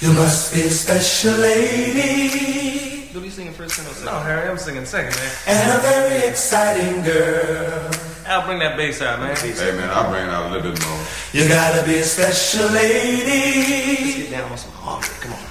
You must be a special lady. You'll be singing first and second. No, Harry, I'm singing second, man. And a very exciting girl. Al, bring that bass out, man. Hey, man, I'll bring it out a little bit more. You gotta be a special lady. Let's get down on some harmony. Come on.